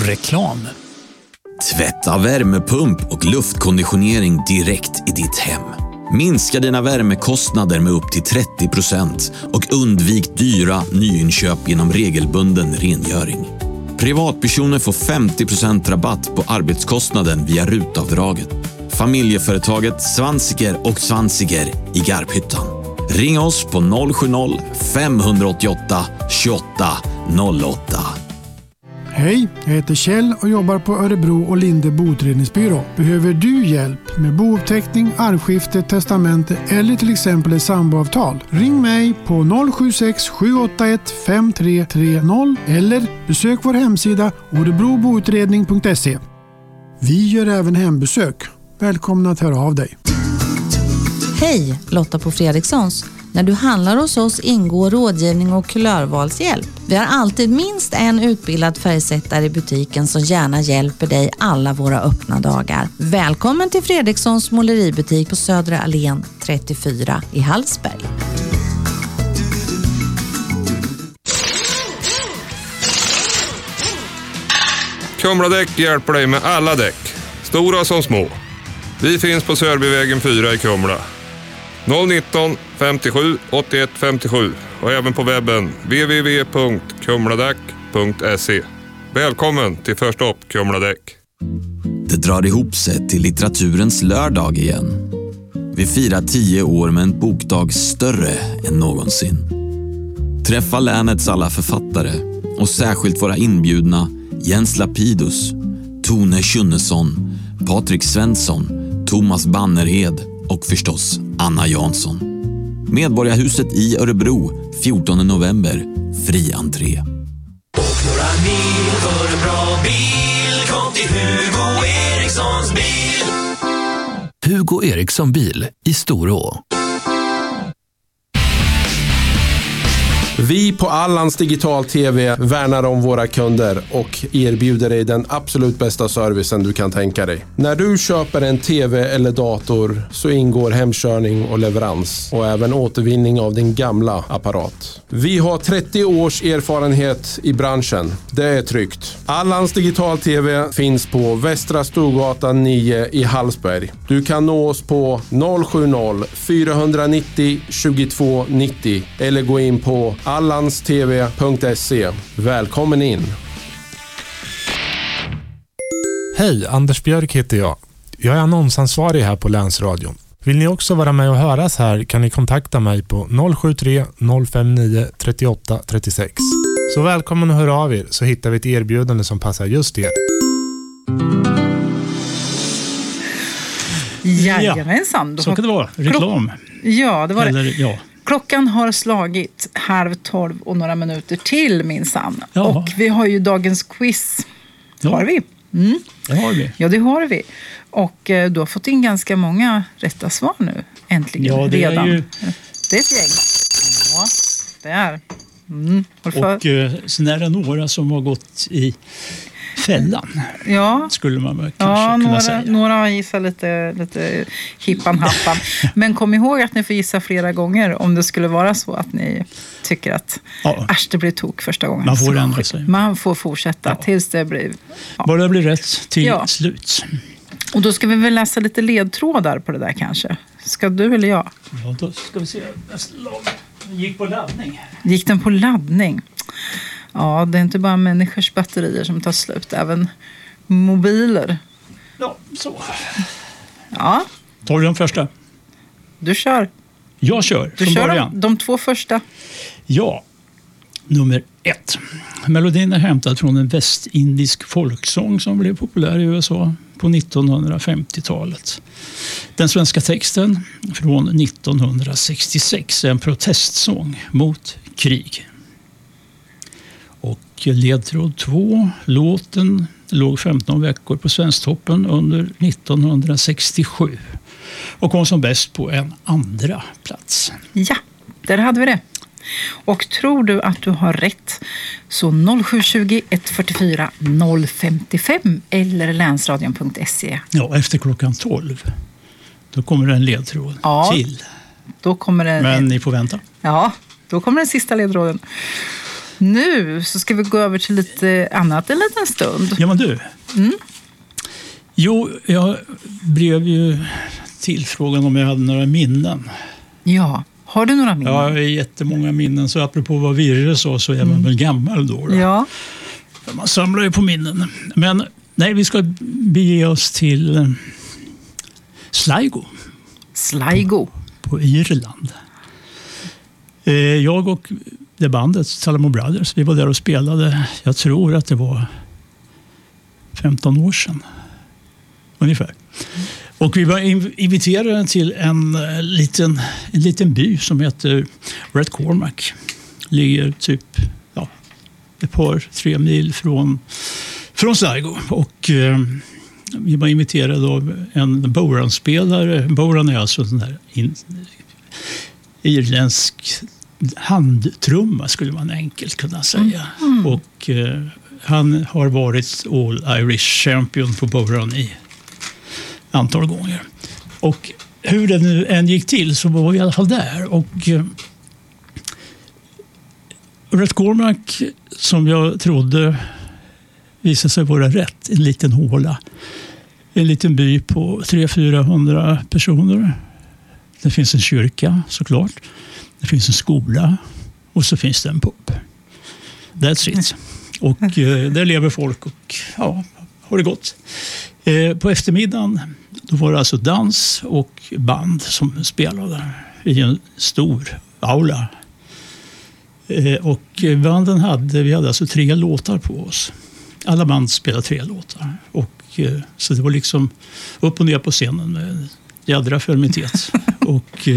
Reklam. Tvätta, värmepump och luftkonditionering direkt i ditt hem. Minska dina värmekostnader med upp till 30% och undvik dyra nyinköp genom regelbunden rengöring. Privatpersoner får 50% rabatt på arbetskostnaden via RUT-avdraget. Familjeföretaget Svansiger och Svansiger i Garphyttan. Ring oss på 070-588 28 08. Hej, jag heter Kjell och jobbar på Örebro och Linde boutredningsbyrå. Behöver du hjälp med bouppteckning, arvskifte, testamente eller till exempel ett samboavtal? Ring mig på 076 781 5330 eller besök vår hemsida orebroboutredning.se. Vi gör även hembesök. Välkomna att höra av dig. Hej, Lotta på Fredrikssons. När du handlar hos oss ingår rådgivning och kulörvalshjälp. Vi har alltid minst en utbildad färgsättare i butiken som gärna hjälper dig alla våra öppna dagar. Välkommen till Fredrikssons måleributik på Södra Allén 34 i Hallsberg. Kumladäck hjälper dig med alla däck, stora som små. Vi finns på Sörbyvägen 4 i Kumla. 019 57 81 57 och även på webben www.kumladäck.se. Välkommen till Första upp Kumladäck. Det drar ihop sig till litteraturens lördag igen. Vi firar 10 år med en bokdag större än någonsin. Träffa länets alla författare och särskilt våra inbjudna Jens Lapidus, Tone Schunnesson, Patrik Svensson, Thomas Bannerhed och förstås Anna Jansson. Medborgarhuset i Örebro, 14 november, fri entré. Och några mil för en bra bil, kom till Hugo Erikssons bil. Hugo Eriksson bil i Storå. Vi på Allans Digital TV värnar om våra kunder och erbjuder dig den absolut bästa servicen du kan tänka dig. När du köper en TV eller dator så ingår hemkörning och leverans och även återvinning av din gamla apparat. Vi har 30 års erfarenhet i branschen. Det är tryggt. Allans Digital TV finns på Västra Storgatan 9 i Hallsberg. Du kan nå oss på 070-490 22 90 eller gå in på allanstv.se. Välkommen in! Hej, Anders Björk heter jag. Jag är annonsansvarig här på Länsradion. Vill ni också vara med och höras här kan ni kontakta mig på 073 059 38 36. Så välkommen att höra av er så hittar vi ett erbjudande som passar just er. Jajamensan. Ja, så kan det vara. Reklam. Ja, det var det. Eller, ja. Klockan har slagit 11:30 och några minuter till minsann. Ja. Och vi har ju dagens quiz. Ja. Har vi? Mm. Det har vi. Ja, det har vi. Och du har fått in ganska många rätta svar nu. Äntligen. Ja, det redan. är ju... Det är ett gäng. Ja, det är. Mm. Och sen är det några som har gått i fällan. Ja. Skulle man väl kanske kunna säga. Några har gissat lite hippan-happan. Men kom ihåg att ni får gissa flera gånger om det skulle vara så att ni tycker att det blir tok första gången. Man får ändra sig. Man får fortsätta tills det blir... Ja. Bara det blir rätt till slut. Och då ska vi väl läsa lite ledtrådar på det där kanske. Ska du eller jag? Ja, då ska vi se. Gick på laddning. Gick den på laddning? Ja, det är inte bara människors batterier som tar slut. Även mobiler. Ja, så. Ja. Tar du den första? Du kör. Jag kör. Du kör de 2 första. Ja. Nummer 1. Melodin är hämtad från en västindisk folksång som blev populär i USA på 1950-talet. Den svenska texten från 1966 är en protestsång mot krig. Och ledtråd 2. Låten låg 15 veckor på Svensktoppen under 1967 och kom som bäst på en andra plats. Ja, där hade vi det. Och tror du att du har rätt så 0720 144 055 eller länsradion.se. Ja, efter klockan 12 då kommer det en ledtråd till. Då kommer det Men ni får vänta. Ja, då kommer den sista ledtråden. Nu så ska vi gå över till lite annat en liten stund. Ja, men du. Jo, jag blev ju tillfrågad om jag hade några minnen. Ja, har du några minnen? Ja, jag har jättemånga minnen. Så apropå vad Virre sa så är man väl gammal då. Ja. Man samlar ju på minnen. Men nej, vi ska bege oss till Sligo. Sligo. På Irland. Jag och det bandet, Salomon Brothers, vi var där och spelade. Jag tror att det var 15 år sedan. Ungefär. Och vi var inviterade till en liten by som heter Red Cormac. Ligger typ ett par 3 mil från Sligo. Och vi var inviterade av en Boran-spelare. Boran är alltså en där irländsk handtrumma skulle man enkelt kunna säga. Och han har varit All Irish Champion på Boran i antal gånger. Och hur det nu än gick till så var vi i alla fall där. Och Red Cormac, som jag trodde visade sig vara rätt, en liten håla. En liten by på 300-400 personer. Det finns en kyrka såklart. Det finns en skola och så finns det en pub. That's it. Och där lever folk och har det gott. På eftermiddagen då var det alltså dans och band som spelade i en stor aula. Och banden vi hade alltså 3 låtar på oss. Alla band spelade 3 låtar. Och, så det var liksom upp och ner på scenen med jädra fermitet. Och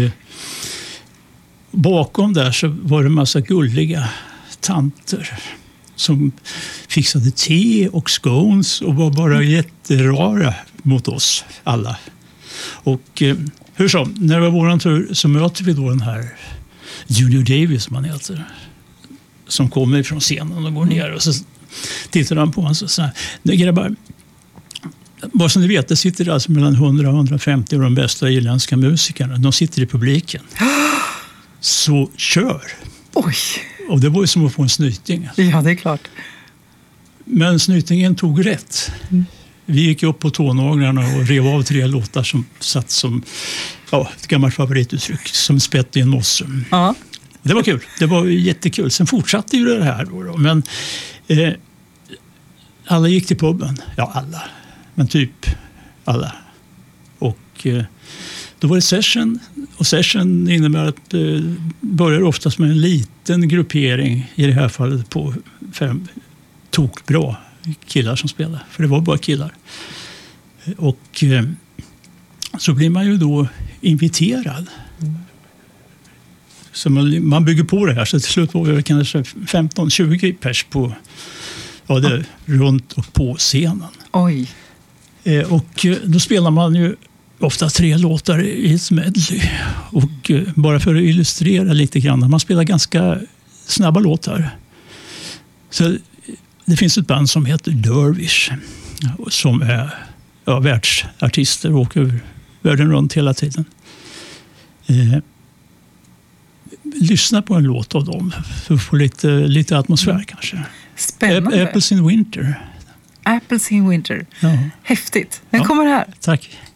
bakom där så var det en massa gulliga tanter som fixade te och scones och var bara jätterara mot oss alla. Och hur som, när det var våran tur så möter vi då den här Junior Davis som han heter, som kommer ifrån scenen och går ner och så tittar han på oss och så här: "Nej grabbar, bara som ni vet, det sitter alltså mellan 100 och 150 av de bästa irländska musikerna. De sitter i publiken. Så kör!" Oj! Och det var ju som att få en snyting. Ja, det är klart. Men snytingen tog rätt. Vi gick upp på tånaglarna och rev av 3 låtar som satt som ett gammalt favorituttryck, som spett i en mosse. Ja. Det var kul. Det var jättekul. Sen fortsatte ju det här då. Men alla gick till puben. Ja, alla. Men typ alla. Och då var det session. Och session innebär att börjar oftast med en liten gruppering, i det här fallet på 5 tokbra killar som spelar. För det var bara killar. Och så blir man ju då inviterad. Så man bygger på det här. Så till slut var det kanske 15-20 pers på det, runt och på scenen. Oj. Och då spelar man ju ofta 3 låtar i ett medley. Och bara för att illustrera lite grann, man spelar ganska snabba låtar. Så det finns ett band som heter Dervish som är världsartister och åker världen runt hela tiden. Lyssna på en låt av dem för att få lite atmosfär kanske. Spännande. Apples in Winter. Apples in Winter. Ja. Häftigt. Den kommer här. Tack.